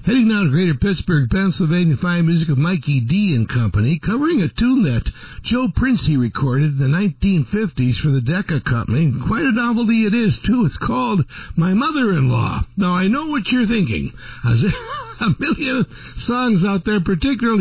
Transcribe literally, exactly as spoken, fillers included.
Heading now to Greater Pittsburgh, Pennsylvania, fine music of Mikey D and Company, covering a tune that Joe Princey recorded in the nineteen fifties for the Decca Company. Quite a novelty it is, too. It's called My Mother-in-Law. Now, I know what you're thinking. A million songs out there, particularly